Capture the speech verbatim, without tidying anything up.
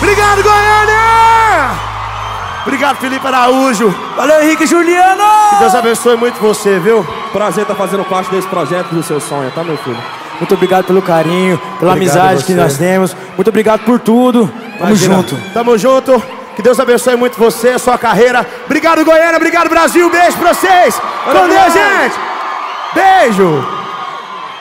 Obrigado, Goiânia! Obrigado, Felipe Araújo. Valeu, Henrique Juliano! Que Deus abençoe muito você, viu? Prazer estar fazendo parte desse projeto do seu sonho, tá, meu filho? Muito obrigado pelo carinho, pela obrigado amizade que nós temos. Muito obrigado por tudo. Tamo Imagina. junto. Tamo junto. Que Deus abençoe muito você, a sua carreira. Obrigado, Goiânia. Obrigado, Brasil. Beijo pra vocês. Com Deus, gente. Beijo.